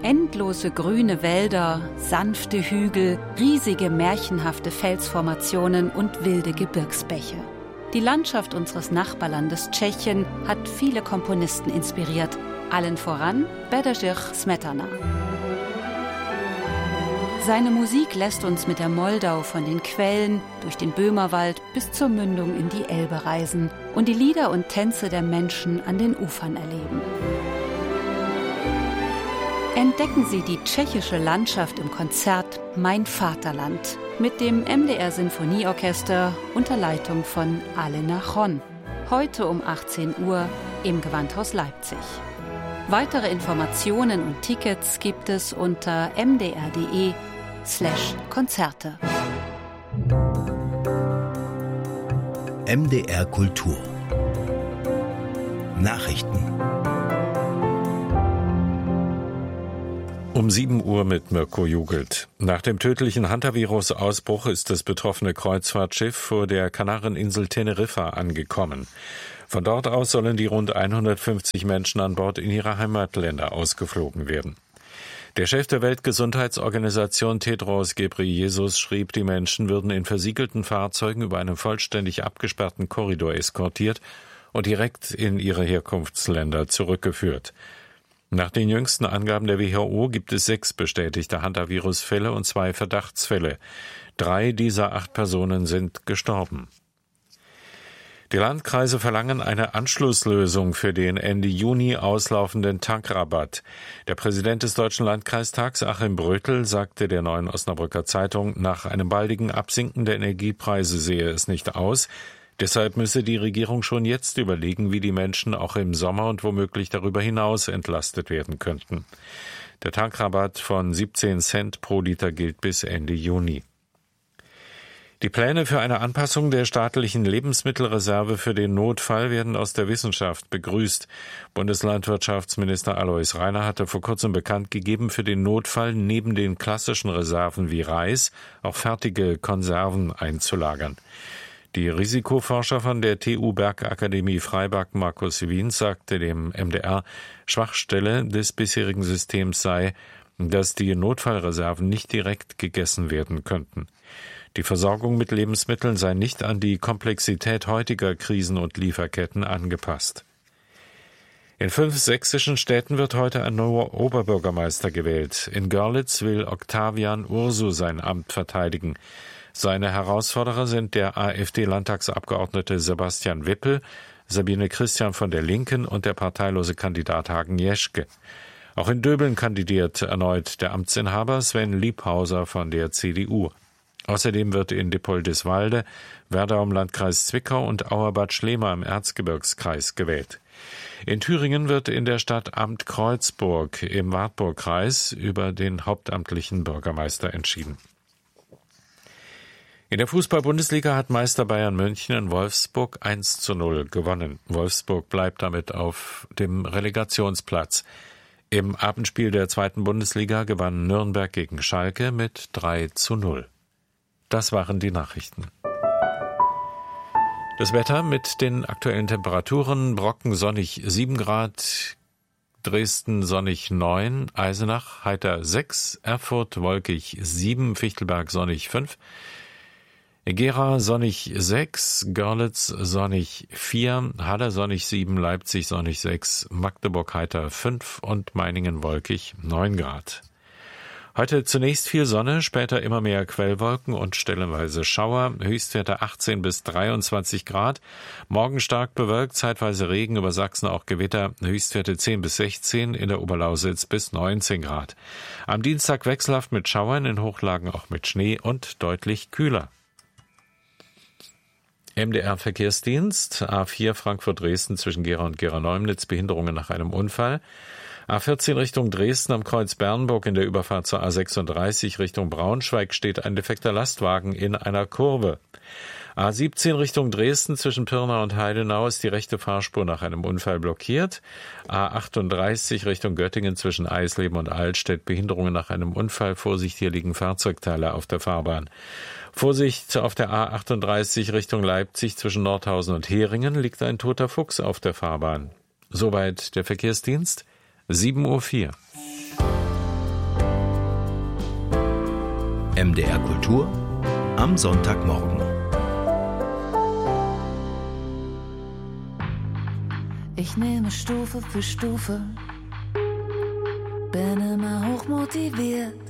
Endlose grüne Wälder, sanfte Hügel, riesige märchenhafte Felsformationen und wilde Gebirgsbäche. Die Landschaft unseres Nachbarlandes Tschechien hat viele Komponisten inspiriert, allen voran Bedřich Smetana. Seine Musik lässt uns mit der Moldau von den Quellen durch den Böhmerwald bis zur Mündung in die Elbe reisen und die Lieder und Tänze der Menschen an den Ufern erleben. Entdecken Sie die tschechische Landschaft im Konzert Mein Vaterland mit dem MDR Sinfonieorchester unter Leitung von Alena Chon. Heute um 18 Uhr im Gewandhaus Leipzig. Weitere Informationen und Tickets gibt es unter mdr.de/Konzerte. MDR Kultur Nachrichten. Um 7 Uhr mit Mirko Jugelt. Nach dem tödlichen Hantavirus-Ausbruch ist das betroffene Kreuzfahrtschiff vor der Kanareninsel Teneriffa angekommen. Von dort aus sollen die rund 150 Menschen an Bord in ihre Heimatländer ausgeflogen werden. Der Chef der Weltgesundheitsorganisation Tedros Ghebreyesus schrieb, die Menschen würden in versiegelten Fahrzeugen über einen vollständig abgesperrten Korridor eskortiert und direkt in ihre Herkunftsländer zurückgeführt. Nach den jüngsten Angaben der WHO gibt es 6 bestätigte Hantavirus-Fälle und 2 Verdachtsfälle. 3 dieser 8 Personen sind gestorben. Die Landkreise verlangen eine Anschlusslösung für den Ende Juni auslaufenden Tankrabatt. Der Präsident des Deutschen Landkreistags, Achim Brötel, sagte der Neuen Osnabrücker Zeitung, nach einem baldigen Absinken der Energiepreise sehe es nicht aus. Deshalb müsse die Regierung schon jetzt überlegen, wie die Menschen auch im Sommer und womöglich darüber hinaus entlastet werden könnten. Der Tankrabatt von 17 Cent pro Liter gilt bis Ende Juni. Die Pläne für eine Anpassung der staatlichen Lebensmittelreserve für den Notfall werden aus der Wissenschaft begrüßt. Bundeslandwirtschaftsminister Alois Rainer hatte vor kurzem bekannt gegeben, für den Notfall neben den klassischen Reserven wie Reis auch fertige Konserven einzulagern. Die Risikoforscher von der TU Bergakademie Freibad Markus Wiens sagte dem MDR, Schwachstelle des bisherigen Systems sei, dass die Notfallreserven nicht direkt gegessen werden könnten. Die Versorgung mit Lebensmitteln sei nicht an die Komplexität heutiger Krisen und Lieferketten angepasst. In 5 sächsischen Städten wird heute ein neuer Oberbürgermeister gewählt. In Görlitz will Octavian Ursu sein Amt verteidigen. Seine Herausforderer sind der AfD-Landtagsabgeordnete Sebastian Wippel, Sabine Christian von der Linken und der parteilose Kandidat Hagen Jeschke. Auch in Döbeln kandidiert erneut der Amtsinhaber Sven Liebhauser von der CDU. Außerdem wird in Dippoldiswalde, Werdau im Landkreis Zwickau und Auerbad Schlema im Erzgebirgskreis gewählt. In Thüringen wird in der Stadt Amt Kreuzburg im Wartburgkreis über den hauptamtlichen Bürgermeister entschieden. In der Fußball-Bundesliga hat Meister Bayern München in Wolfsburg 1:0 gewonnen. Wolfsburg bleibt damit auf dem Relegationsplatz. Im Abendspiel der 2. Bundesliga gewann Nürnberg gegen Schalke mit 3:0. Das waren die Nachrichten. Das Wetter mit den aktuellen Temperaturen: Brocken sonnig 7 Grad, Dresden sonnig 9, Eisenach heiter 6, Erfurt wolkig 7, Fichtelberg sonnig 5, Gera sonnig 6, Görlitz sonnig 4, Halle sonnig 7, Leipzig sonnig 6, Magdeburg heiter 5 und Meiningen wolkig 9 Grad. Heute zunächst viel Sonne, später immer mehr Quellwolken und stellenweise Schauer, Höchstwerte 18 bis 23 Grad. Morgen stark bewölkt, zeitweise Regen, über Sachsen auch Gewitter, Höchstwerte 10 bis 16, in der Oberlausitz bis 19 Grad. Am Dienstag wechselhaft mit Schauern, in Hochlagen auch mit Schnee und deutlich kühler. MDR-Verkehrsdienst, A4 Frankfurt-Dresden zwischen Gera und Gera-Neumnitz, Behinderungen nach einem Unfall. A14 Richtung Dresden am Kreuz Bernburg in der Überfahrt zur A36 Richtung Braunschweig steht ein defekter Lastwagen in einer Kurve. A17 Richtung Dresden zwischen Pirna und Heidenau ist die rechte Fahrspur nach einem Unfall blockiert. A38 Richtung Göttingen zwischen Eisleben und Altstedt, Behinderungen nach einem Unfall. Vorsicht, hier liegen Fahrzeugteile auf der Fahrbahn. Vorsicht, auf der A38 Richtung Leipzig zwischen Nordhausen und Heringen liegt ein toter Fuchs auf der Fahrbahn. Soweit der Verkehrsdienst. 7:04 Uhr. MDR Kultur am Sonntagmorgen. Ich nehme Stufe für Stufe, bin immer hochmotiviert.